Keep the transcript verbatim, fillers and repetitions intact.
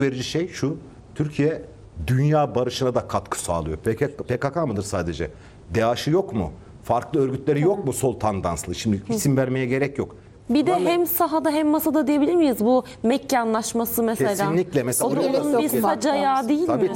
verici şey şu: Türkiye dünya barışına da katkı sağlıyor. P K K mıdır sadece? DAEŞ'i yok mu? Farklı örgütleri yok mu sol tandanslı? Şimdi isim vermeye gerek yok. Bir de Vallahi hem sahada hem masada diyebilir miyiz? Bu Mekke Anlaşması mesela. kesinlikle mesela O da oraya da onun bir sokmayalım. sac ayağı değil Tabii mi?